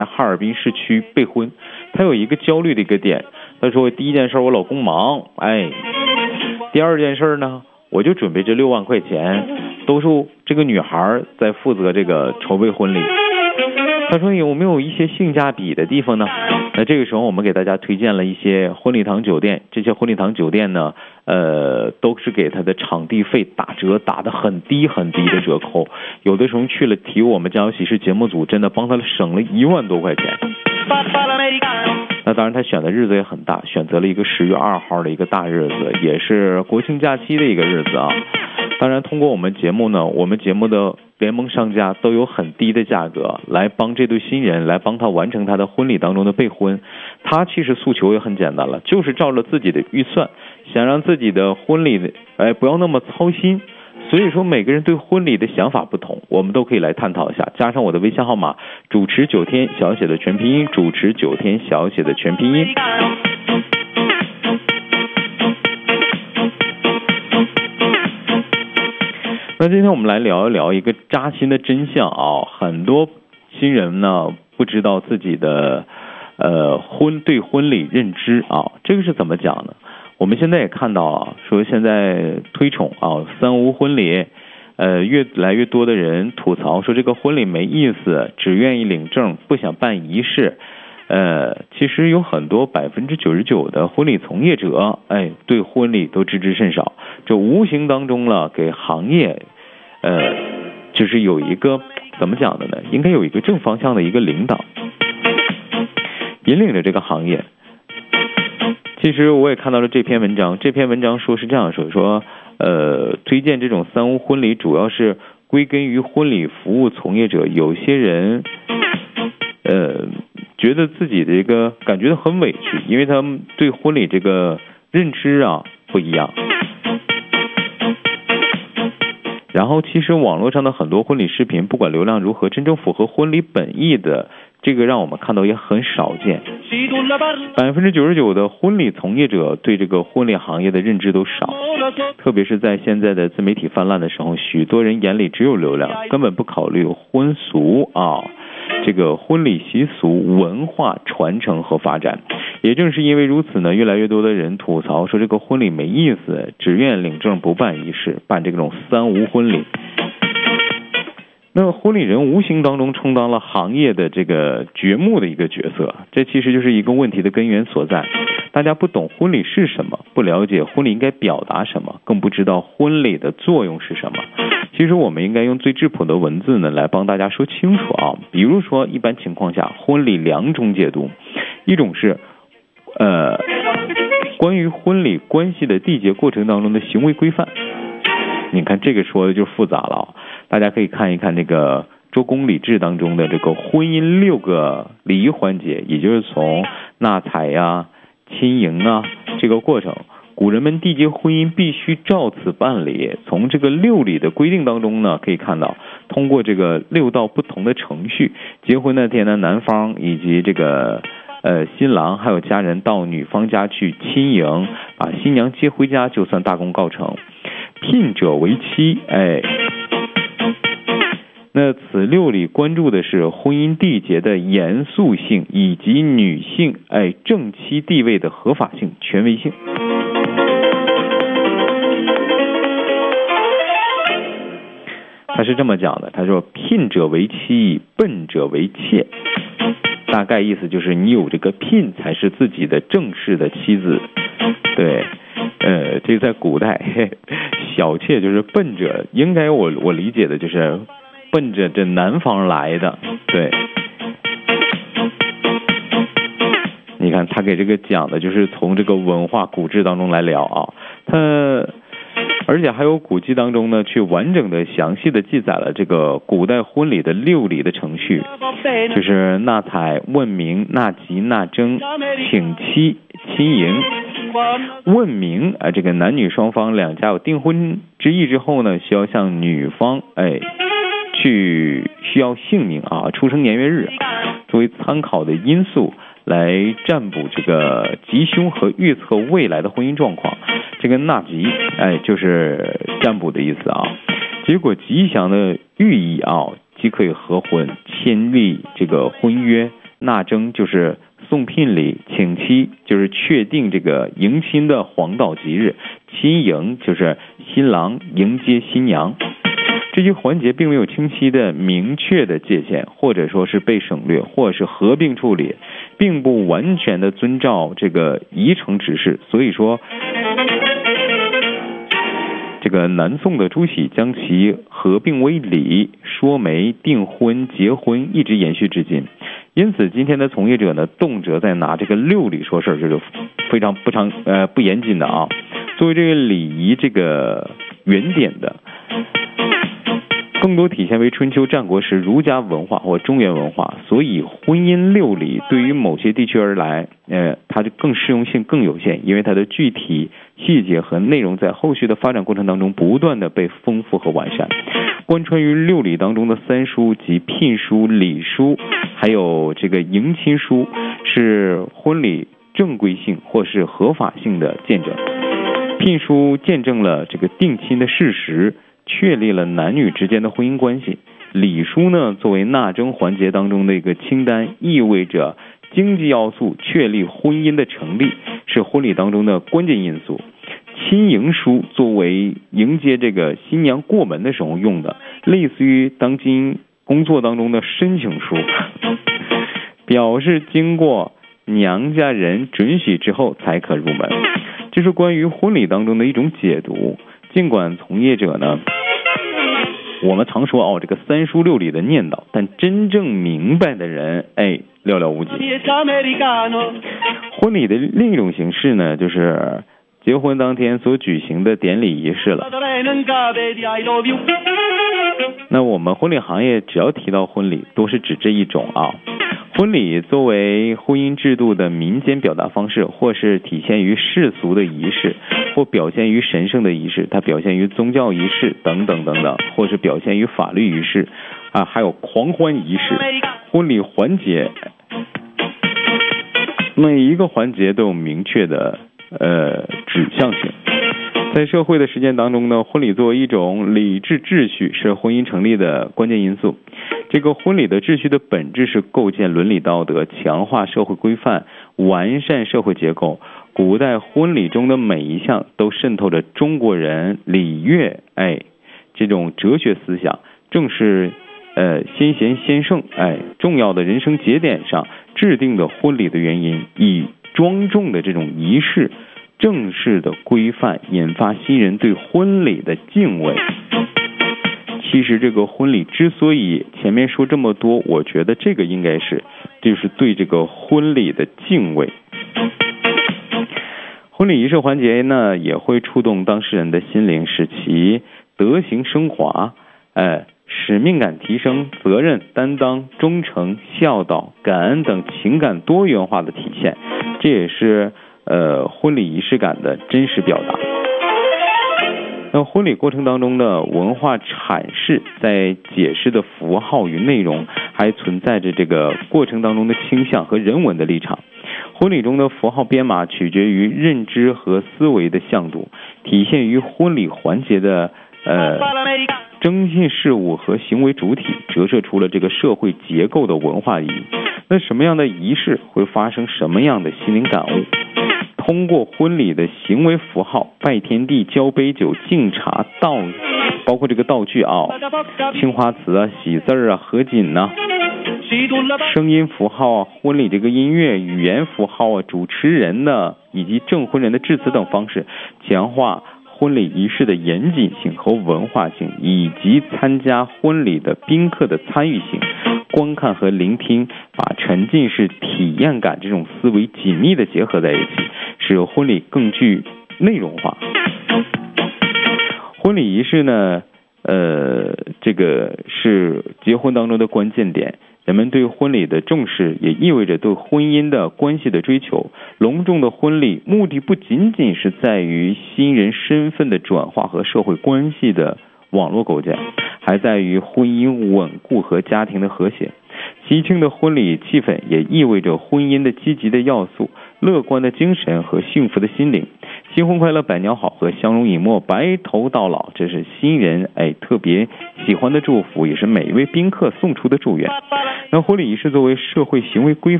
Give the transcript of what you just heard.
哈尔滨市区备婚，他有一个焦虑的一个点，他说第一件事我老公忙，第二件事呢，我就准备这6万块钱，都是这个女孩在负责这个筹备婚礼。他说有没有一些性价比的地方呢？那这个时候我们给大家推荐了一些婚礼堂酒店，这些婚礼堂酒店呢，都是给他的场地费打折，打得很低很低的折扣，有的时候去了提我们家有喜事节目组真的帮他省了1万多块钱。那当然他选的日子也很大，选择了一个10月2号的一个大日子，也是国庆假期的一个日子啊。当然通过我们节目呢，我们节目的联盟商家都有很低的价格来帮这对新人，来帮他完成他的婚礼当中的备婚。他其实诉求也很简单了，就是照着自己的预算，想让自己的婚礼不要那么操心。所以说每个人对婚礼的想法不同，我们都可以来探讨一下。加上我的微信号码，主持9天小写的全拼音，主持9天小写的全拼音。那今天我们来聊一聊一个扎心的真相啊，很多新人呢不知道自己的对婚礼认知啊，这个是怎么讲呢？我们现在也看到啊，说现在推崇啊3无婚礼，越来越多的人吐槽说这个婚礼没意思，只愿意领证，不想办仪式。其实有很多99%的婚礼从业者，对婚礼都知之甚少，这无形当中了给行业，就是有一个怎么讲的呢？应该有一个正方向的一个领导，引领着这个行业。其实我也看到了这篇文章，这篇文章说是这样说，推荐这种3无婚礼主要是归根于婚礼服务从业者，有些人觉得自己的一个感觉很委屈，因为他们对婚礼这个认知啊不一样。然后其实网络上的很多婚礼视频，不管流量如何，真正符合婚礼本意的，这个让我们看到也很少见。99%的婚礼从业者对这个婚礼行业的认知都少，特别是在现在的自媒体泛滥的时候，许多人眼里只有流量，根本不考虑婚俗啊，这个婚礼习俗文化传承和发展。也正是因为如此呢，越来越多的人吐槽说这个婚礼没意思，只愿领证不办仪式，办这种3无婚礼。那婚礼人无形当中充当了行业的这个掘墓的一个角色，这其实就是一个问题的根源所在。大家不懂婚礼是什么，不了解婚礼应该表达什么，更不知道婚礼的作用是什么。其实我们应该用最质朴的文字呢来帮大家说清楚啊。比如说一般情况下，婚礼2种解读，一种是关于婚礼关系的缔结过程当中的行为规范。你看这个说的就复杂了，大家可以看一看这个周公礼制当中的这个婚姻6个礼仪环节，也就是从纳采呀、亲迎啊这个过程。古人们缔结婚姻必须照此办理，从这个6礼的规定当中呢，可以看到通过这个6道不同的程序，结婚那天呢，男方以及这个新郎还有家人到女方家去亲迎，把新娘接回家就算大功告成。聘者为妻，那此6礼关注的是婚姻缔结的严肃性以及女性正妻地位的合法性、权威性。他是这么讲的，他说聘者为妻，奔者为妾，大概意思就是你有这个聘才是自己的正式的妻子。对，这在古代小妾就是奔着，应该我理解的就是奔着这男方来的。对，你看他给这个讲的就是从这个文化古制当中来聊啊，而且还有古籍当中呢，去完整的详细的记载了这个古代婚礼的6礼的程序，就是纳采、问名、纳吉、纳征、请妻、亲迎。问名这个男女双方2家有订婚之意之后呢，需要向女方需要姓名啊、出生年月日作为参考的因素来占卜这个吉凶和预测未来的婚姻状况。这个纳吉就是占卜的意思啊。结果吉祥的寓意啊，即可以合婚，签立这个婚约， 纳征就是送聘礼，请期就是确定这个迎亲的黄道吉日，亲迎就是新郎迎接新娘。这些环节并没有清晰的明确的界限，或者说是被省略，或者是合并处理，并不完全的遵照这个仪程指示。所以说这个南宋的朱熹将其合并为礼，说媒、订婚、结婚，一直延续至今。因此今天的从业者呢，动辄在拿这个六礼说事儿，这是非常不严谨的啊。作为这个礼仪这个原点的，更多体现为春秋战国时儒家文化或中原文化，所以婚姻六礼对于某些地区而来，它就更适用性更有限，因为它的具体细节和内容在后续的发展过程当中不断的被丰富和完善。贯穿于六礼当中的三书及聘书、礼书，还有这个迎亲书，是婚礼正规性或是合法性的见证。聘书见证了这个定亲的事实，确立了男女之间的婚姻关系。礼书呢，作为纳征环节当中的一个清单，意味着经济要素确立婚姻的成立，是婚礼当中的关键因素。亲迎书作为迎接这个新娘过门的时候用的，类似于当今工作当中的申请书，表示经过娘家人准许之后才可入门。这是关于婚礼当中的一种解读。尽管从业者呢，我们常说这个三书六礼的念叨，但真正明白的人寥寥无几。婚礼的另一种形式呢，就是结婚当天所举行的典礼仪式了。那我们婚礼行业只要提到婚礼，都是指这一种啊。婚礼作为婚姻制度的民间表达方式，或是体现于世俗的仪式，或表现于神圣的仪式，它表现于宗教仪式等等等等，或是表现于法律仪式还有狂欢仪式。婚礼环节每一个环节都有明确的指向性。在社会的实践当中呢，婚礼作为一种礼制秩序，是婚姻成立的关键因素。这个婚礼的秩序的本质是构建伦理道德，强化社会规范，完善社会结构。古代婚礼中的每一项都渗透着中国人礼乐这种哲学思想，正是先贤先圣重要的人生节点上制定的婚礼的原因，以庄重的这种仪式正式的规范，引发新人对婚礼的敬畏。其实这个婚礼之所以前面说这么多，我觉得这个应该就是对这个婚礼的敬畏。婚礼仪式环节呢，也会触动当事人的心灵，使其德行升华，使命感提升，责任担当、忠诚、孝道、感恩等情感多元化的体现。这也是婚礼仪式感的真实表达。那婚礼过程当中的文化阐释，在解释的符号与内容，还存在着这个过程当中的倾向和人文的立场。婚礼中的符号编码取决于认知和思维的向度，体现于婚礼环节的征信事物和行为主体，折射出了这个社会结构的文化意义。那什么样的仪式会发生什么样的心灵感悟？通过婚礼的行为符号，拜天地、交杯酒、敬茶、包括这个道具青花瓷喜字合卺声音符号婚礼这个音乐、语言符号主持人以及证婚人的致辞等方式，强化婚礼仪式的严谨性和文化性，以及参加婚礼的宾客的参与性。观看和聆听，把沉浸式体验感这种思维紧密的结合在一起，使婚礼更具内容化。婚礼仪式呢，这个是结婚当中的关键点。人们对婚礼的重视，也意味着对婚姻的关系的追求。隆重的婚礼目的不仅仅是在于新人身份的转化和社会关系的网络构建，还在于婚姻稳固和家庭的和谐。喜庆的婚礼气氛也意味着婚姻的积极的要素、乐观的精神和幸福的心灵。 新婚快乐，百年好合，相濡以沫，白头到老，这是新人特别喜欢的祝福，也是每一位宾客送出的祝愿。那婚礼仪式作为社会行为规